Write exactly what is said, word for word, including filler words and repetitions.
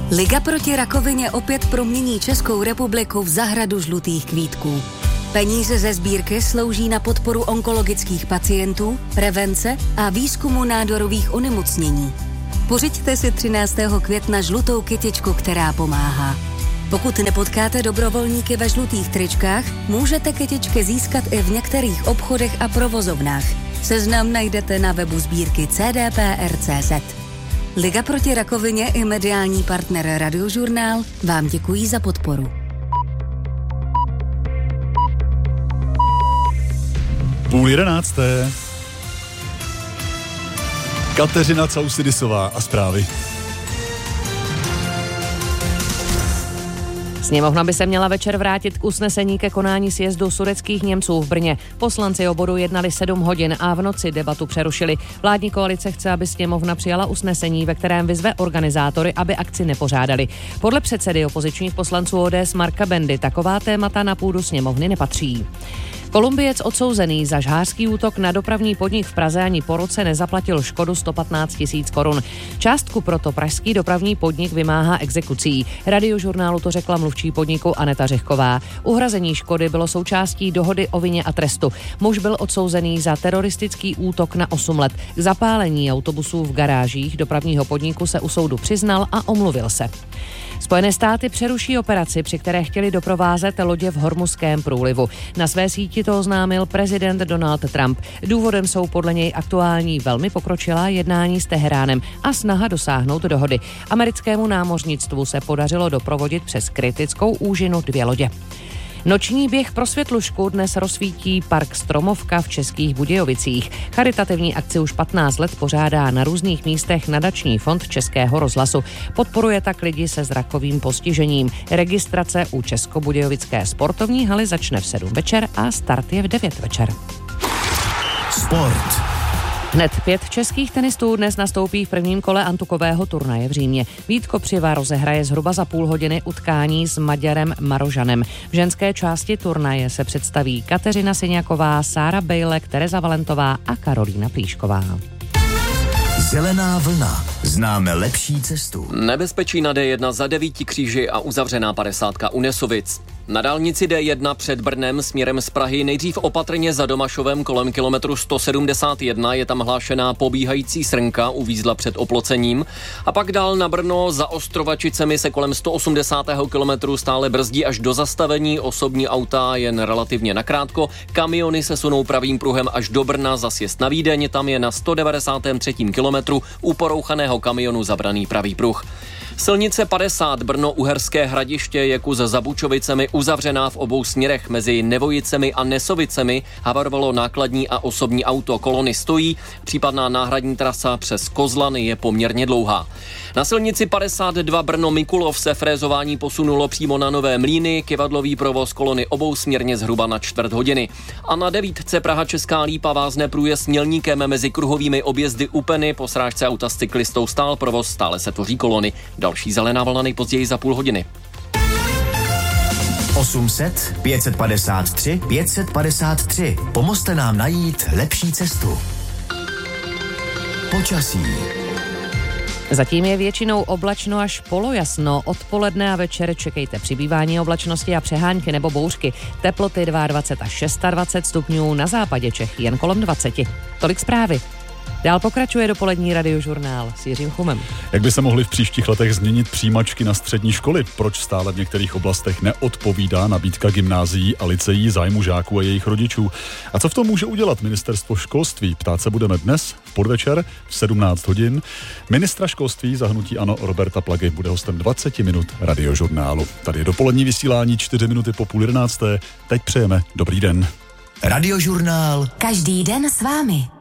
Liga proti rakovině opět promění Českou republiku v zahradu žlutých kvítků. Peníze ze sbírky slouží na podporu onkologických pacientů, prevence a výzkumu nádorových onemocnění. Pořiďte si třináctého května žlutou kytičku, která pomáhá. Pokud nepotkáte dobrovolníky ve žlutých tričkách, můžete kytičky získat i v některých obchodech a provozovnách. Seznam najdete na webu sbírky c d p r tečka c z. Liga proti rakovině i mediální partner Radiožurnál vám děkují za podporu. Půl jedenácté. Kateřina Causidisová a zprávy. Sněmovna by se měla večer vrátit k usnesení ke konání sjezdu sudetských Němců v Brně. Poslanci o bodu jednali sedm hodin a v noci debatu přerušili. Vládní koalice chce, aby sněmovna přijala usnesení, ve kterém vyzve organizátory, aby akci nepořádali. Podle předsedy opozičních poslanců O D S Marka Bendy taková témata na půdu sněmovny nepatří. Kolumbiec odsouzený za žhářský útok na dopravní podnik v Praze ani po roce nezaplatil škodu sto patnáct tisíc korun. Částku proto pražský dopravní podnik vymáhá exekucí. Radiožurnálu to řekla mluvčí podniku Aneta Řehková. Uhrazení škody bylo součástí dohody o vině a trestu. Muž byl odsouzený za teroristický útok na osm let. K zapálení autobusů v garážích dopravního podniku se u soudu přiznal a omluvil se. Spojené státy přeruší operaci, při které chtěli doprovázet lodě v Hormuzském průlivu. Na své síti to oznámil prezident Donald Trump. Důvodem jsou podle něj aktuální velmi pokročilá jednání s Teheránem a snaha dosáhnout dohody. Americkému námořnictvu se podařilo doprovodit přes kritickou úžinu dvě lodě. Noční běh pro Světlušku dnes rozsvítí park Stromovka v Českých Budějovicích. Charitativní akci už patnáct let pořádá na různých místech nadační fond Českého rozhlasu. Podporuje tak lidi se zrakovým postižením. Registrace u Českobudějovické sportovní haly začne v sedm večer a start je v devět večer. Sport. Hned pět českých tenistů dnes nastoupí v prvním kole antukového turnaje v Římě. Vít Kopřiva rozehraje zhruba za půl hodiny utkání s Maďarem Marožanem. V ženské části turnaje se představí Kateřina Syňaková, Sára Bejlek, Tereza Valentová a Karolína Plíšková. Zelená vlna. Známe lepší cestu. Nebezpečí na D jedna za devíti kříži a uzavřená padesátka u Nesovic. Na dálnici D jedna před Brnem směrem z Prahy nejdřív opatrně za Domašovem kolem kilometru sto sedmdesát jedna je tam hlášená pobíhající srnka, uvízla před oplocením. A pak dál na Brno za Ostrovačicemi se kolem sto osmdesátého kilometru stále brzdí až do zastavení, osobní auta jen relativně nakrátko. Kamiony se sunou pravým pruhem až do Brna za sjezd na Vídeň, tam je na sto devadesátém třetím kilometru u porouchaného kamionu zabraný pravý pruh. Silnice padesát Brno-Uherské Hradiště je kus za Bučovicemi uzavřená v obou směrech mezi Nevojicemi a Nesovicemi. Havarovalo nákladní a osobní auto, kolony stojí, případná náhradní trasa přes Kozlany je poměrně dlouhá. Na silnici padesát dva Brno-Mikulov se frézování posunulo přímo na Nové Mlýny, kyvadlový provoz kolony obou směrně zhruba na čtvrt hodiny. A na devítce Praha-Česká Lípa vázne průjezd Mělníkem mezi kruhovými objezdy Upeny, po srážce auta s cyklistou stál provoz, stále se tvoří kolony. Další zelená vlna nejpozději za půl hodiny. osm set pět set padesát tři pět set padesát tři. Pomozte nám najít lepší cestu. Počasí. Zatím je většinou oblačno až polojasno. Odpoledne a večer čekejte přibývání oblačnosti a přehánky nebo bouřky. Teploty dvacet dva až dvacet šest stupňů, na západě Čech jen kolem dvacet. Tolik zprávy. Dál pokračuje dopolední Radiožurnál s Jiřím Chumem. Jak by se mohly v příštích letech změnit přijímačky na střední školy? Proč stále v některých oblastech neodpovídá nabídka gymnázií a lyceí zájmu žáků a jejich rodičů? A co v tom může udělat ministerstvo školství? Ptát se budeme dnes v podvečer v sedmnáct hodin. Ministra školství za hnutí ANO Roberta Plagy bude hostem dvacet minut Radiožurnálu. Tady je dopolední vysílání čtyři minuty po půl jedenácté. Teď přejeme dobrý den. Radiožurnál. Každý den s vámi.